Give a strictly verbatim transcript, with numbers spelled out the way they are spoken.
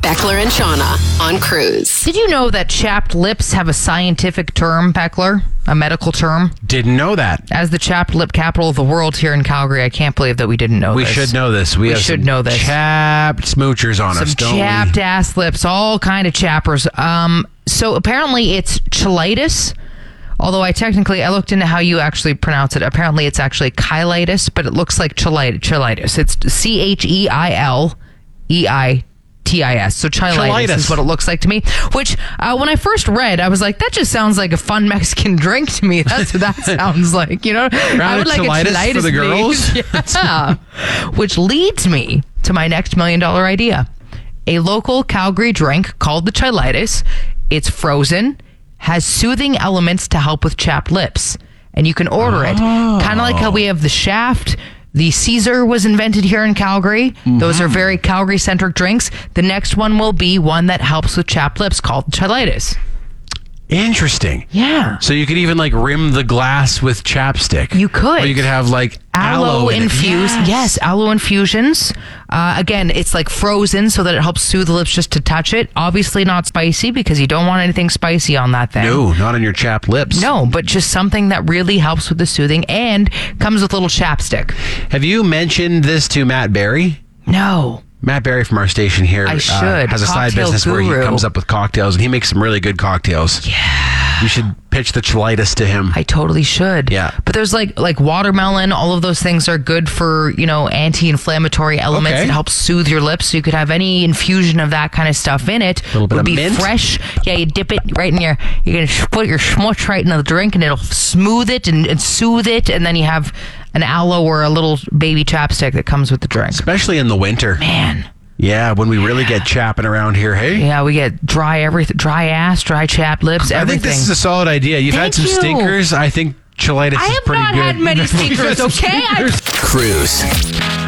Beckler and Shauna on Cruise. Did you know that chapped lips have a scientific term, Beckler? A medical term? Didn't know that. As the chapped lip capital of the world here in Calgary, I can't believe that we didn't know We this. should know this. We, We have should some know this. chapped smoochers on Some us, don't chapped we? ass lips, all kind of chappers. Um, so apparently it's cheilitis. Although I technically, I looked into how you actually pronounce it. Apparently it's actually cheilitis, but it looks like cheilitis. cheilitis. It's C H E I L E I T I S. So cheilitis, Cheilitis. is what it looks like to me. Which, uh, when I first read, I was like, that just sounds like a fun Mexican drink to me. That's what that sounds like, you know? I would like a cheilitis cheilitis for the girls? please. Yeah. Which leads me to my next million dollar idea. A local Calgary drink called the cheilitis. It's frozen, has soothing elements to help with chapped lips. And you can order it. Kind of like how we have the Shaft. The Caesar was invented here in Calgary. Mm-hmm. Those are very Calgary-centric drinks. The next one will be one that helps with chapped lips called cheilitis. Interesting. Yeah. So you could even like rim the glass with chapstick. You could. Or you could have like aloe, Aloe in it. infused. Yes. yes, aloe infusions. Uh, again, it's like frozen so that it helps soothe the lips just to touch it. Obviously not spicy because you don't want anything spicy on that thing. No, not on your chapped lips. No, but just something that really helps with the soothing and comes with a little chapstick. Have you mentioned this to Matt Berry? No. Matt Berry from our station here I should. Uh, has a side Cocktail business where guru. he comes up with cocktails, and he makes some really good cocktails. Yeah. You should pitch the cheilitis to him. I totally should. Yeah. But there's like like watermelon, all of those things are good for, you know, anti-inflammatory elements. Okay. It helps soothe your lips. So you could have any infusion of that kind of stuff in it. A little bit Would of be mint. fresh. Yeah, you dip it right in your, you're going to put your schmutz right in the drink and it'll smooth it and, and soothe it. And then you have an aloe or a little baby chapstick that comes with the drink. Especially in the winter. Man. Yeah, when we really get chapping around here, hey? Yeah, we get dry everything, dry ass, dry chapped lips, I everything. think this is a solid idea. You've Thank had some you. stinkers. I think cheilitis I is have pretty not good. had many You've had some stinkers, okay? I- Cruise.